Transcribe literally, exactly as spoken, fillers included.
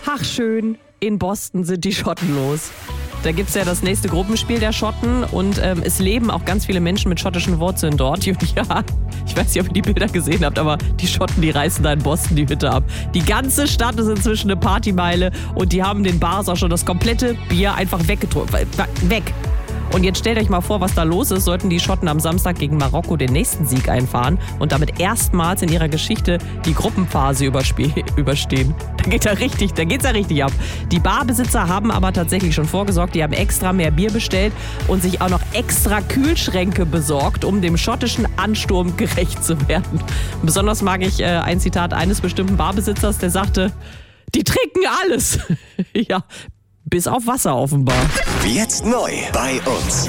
Ach schön, in Boston sind die Schotten los. Da gibt es ja das nächste Gruppenspiel der Schotten und ähm, es leben auch ganz viele Menschen mit schottischen Wurzeln dort. Und ja, ich weiß nicht, ob ihr die Bilder gesehen habt, aber die Schotten, die reißen da in Boston die Hütte ab. Die ganze Stadt ist inzwischen eine Partymeile und die haben den Bars auch schon das komplette Bier einfach weggetrunken. Weg. Und jetzt stellt euch mal vor, was da los ist, sollten die Schotten am Samstag gegen Marokko den nächsten Sieg einfahren und damit erstmals in ihrer Geschichte die Gruppenphase überstehen. Da geht ja richtig, da geht's ja richtig ab. Die Barbesitzer haben aber tatsächlich schon vorgesorgt, die haben extra mehr Bier bestellt und sich auch noch extra Kühlschränke besorgt, um dem schottischen Ansturm gerecht zu werden. Besonders mag ich äh, ein Zitat eines bestimmten Barbesitzers, der sagte, die trinken alles. Ja, bis auf Wasser offenbar. Jetzt neu bei uns.